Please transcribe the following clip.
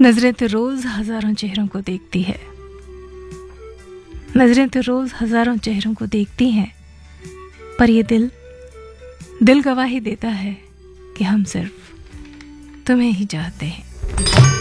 नजरें तो रोज हजारों चेहरों को देखती है, नजरें तो रोज हजारों चेहरों को देखती हैं, पर ये दिल गवाही देता है कि हम सिर्फ तुम्हें ही चाहते हैं।